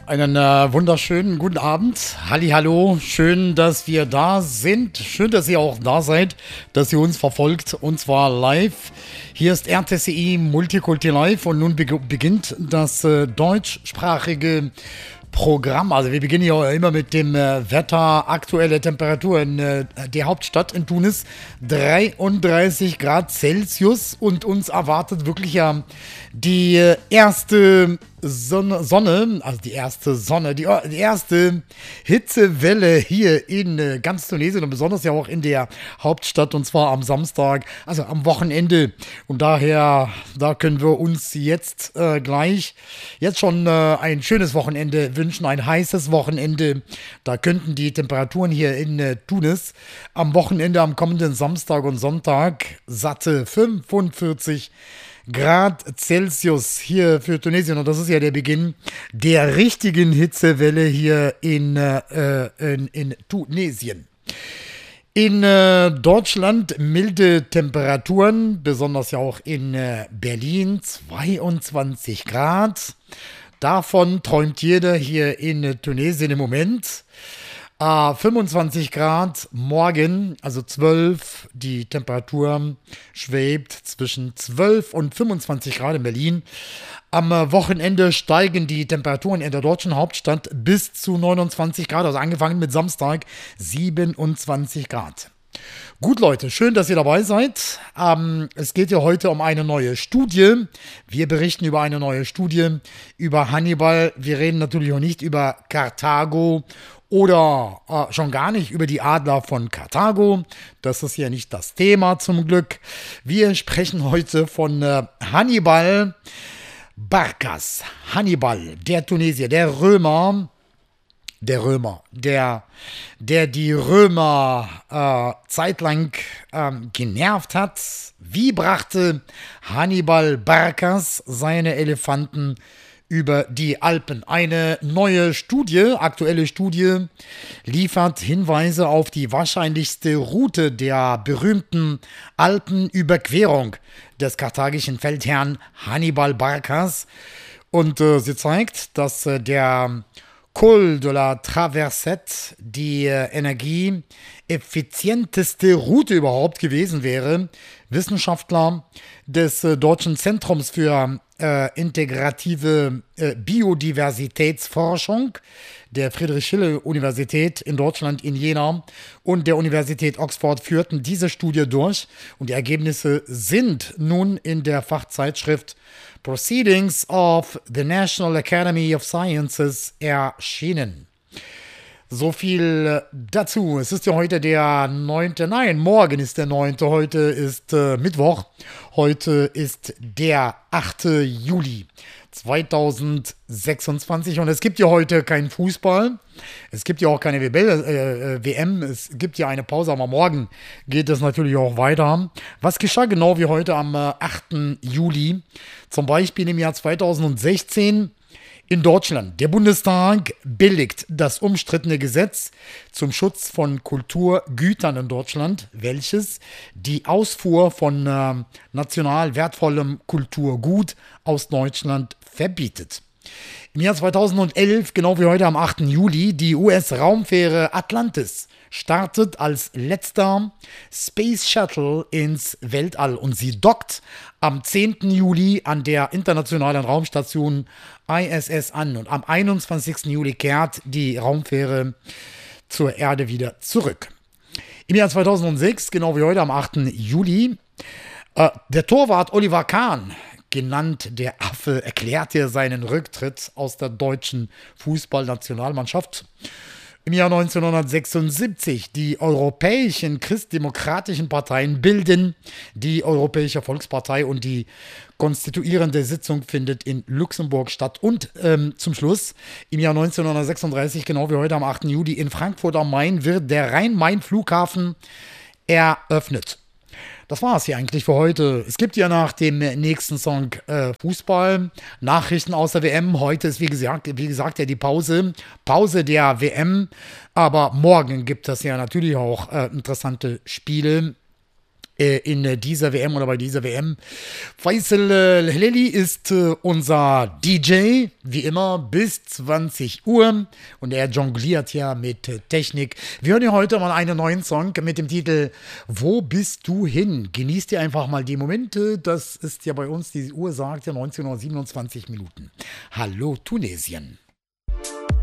Einen wunderschönen guten Abend. Hallihallo, schön, dass wir da sind. Schön, dass ihr auch da seid, dass ihr uns verfolgt und zwar live. Hier ist RTCI Multikulti Live und nun beginnt das deutschsprachige Programm. Also wir beginnen ja immer mit dem Wetter, aktuelle Temperatur in der Hauptstadt in Tunis, 33 Grad Celsius und uns erwartet wirklich ja die erste Sonne, also die erste Hitzewelle hier in ganz Tunesien und besonders ja auch in der Hauptstadt und zwar am Samstag, also am Wochenende. Und daher, da können wir uns jetzt jetzt schon ein schönes Wochenende wünschen, ein heißes Wochenende. Da könnten die Temperaturen hier in Tunis am Wochenende, am kommenden Samstag und Sonntag satte 45 Grad Celsius hier für Tunesien und das ist ja der Beginn der richtigen Hitzewelle hier in Tunesien. In Deutschland milde Temperaturen, besonders ja auch in Berlin, 22 Grad. Davon träumt jeder hier in Tunesien im Moment. 25 Grad morgen, also 12. Die Temperatur schwebt zwischen 12 und 25 Grad in Berlin. Am Wochenende steigen die Temperaturen in der deutschen Hauptstadt bis zu 29 Grad, also angefangen mit Samstag 27 Grad. Gut, Leute, schön, dass ihr dabei seid. Es geht ja heute um eine neue Studie. Wir berichten über eine neue Studie über Hannibal. Wir reden natürlich auch nicht über Karthago oder schon gar nicht über die Adler von Karthago. Das ist ja nicht das Thema zum Glück. Wir sprechen heute von Hannibal Barkas. Hannibal, der Tunesier, der Römer, der die Römer zeitlang genervt hat. Wie brachte Hannibal Barkas seine Elefanten über die Alpen? Eine neue Studie, aktuelle Studie, liefert Hinweise auf die wahrscheinlichste Route der berühmten Alpenüberquerung des karthagischen Feldherrn Hannibal Barkas. Und sie zeigt, dass der Col de la Traversette die energieeffizienteste Route überhaupt gewesen wäre. Wissenschaftler des Deutschen Zentrums für integrative Biodiversitätsforschung der Friedrich-Schiller-Universität in Deutschland in Jena und der Universität Oxford führten diese Studie durch und die Ergebnisse sind nun in der Fachzeitschrift Proceedings of the National Academy of Sciences erschienen. So viel dazu. Es ist ja heute der 9. Nein, morgen ist der 9. Heute ist Mittwoch. Heute ist der 8. Juli 2026 und es gibt ja heute keinen Fußball. Es gibt ja auch keine WM. Es gibt ja eine Pause, aber morgen geht es natürlich auch weiter. Was geschah genau wie heute am 8. Juli? Zum Beispiel im Jahr 2016 in Deutschland. Der Bundestag billigt das umstrittene Gesetz zum Schutz von Kulturgütern in Deutschland, welches die Ausfuhr von national wertvollem Kulturgut aus Deutschland verbietet. Im Jahr 2011, genau wie heute am 8. Juli, die US-Raumfähre Atlantis startet als letzter Space Shuttle ins Weltall und sie dockt am 10. Juli an der internationalen Raumstation ISS an und am 21. Juli kehrt die Raumfähre zur Erde wieder zurück. Im Jahr 2006, genau wie heute am 8. Juli, der Torwart Oliver Kahn, genannt der Affe, erklärte seinen Rücktritt aus der deutschen Fußballnationalmannschaft. Im Jahr 1976 die europäischen christdemokratischen Parteien bilden die Europäische Volkspartei und die konstituierende Sitzung findet in Luxemburg statt. Und zum Schluss, im Jahr 1936, genau wie heute am 8. Juli, in Frankfurt am Main wird der Rhein-Main-Flughafen eröffnet. Das war es hier eigentlich für heute. Es gibt ja nach dem nächsten Song Fußball, Nachrichten aus der WM. Heute ist wie gesagt ja die Pause der WM. Aber morgen gibt es ja natürlich auch interessante Spiele in dieser WM oder bei dieser WM. Faisal Heleli ist unser DJ, wie immer, bis 20 Uhr. Und er jongliert ja mit Technik. Wir hören ja heute mal einen neuen Song mit dem Titel Wo bist du hin? Genießt ihr einfach mal die Momente. Das ist ja bei uns, die Uhr sagt ja 19:27 Minuten. Hallo Tunesien.